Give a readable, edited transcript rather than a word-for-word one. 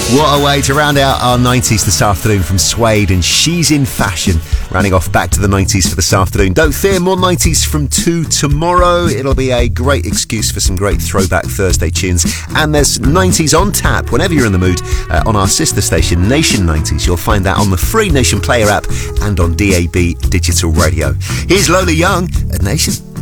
What a way to round out our 90s this afternoon from Suede and She's in Fashion. Rounding off back to the 90s for this afternoon. Don't fear, more 90s from 2 tomorrow. It'll be a great excuse for some great throwback Thursday tunes. And there's 90s on tap whenever you're in the mood on our sister station, Nation 90s. You'll find that on the free Nation Player app and on DAB Digital Radio. Here's Lola Young at Nation.